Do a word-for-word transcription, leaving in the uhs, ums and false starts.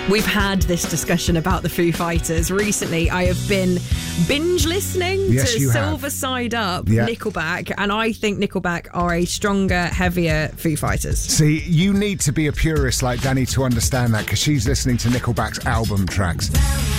We've had this discussion about the Foo Fighters. Recently, I have been binge listening yes, to you Silver have. Side Up, yeah. Nickelback, and I think Nickelback are a stronger, heavier Foo Fighters. See, you need to be a purist like Danny to understand that, because she's listening to Nickelback's album tracks.